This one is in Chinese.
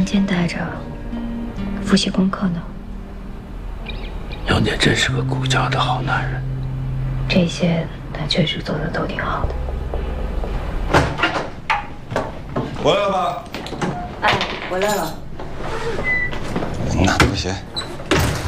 间待着，复习功课呢。 永年真是个顾家的好男人。 这些他确实做的都挺好的。 回来了吧？ 哎，回来了。 那不行。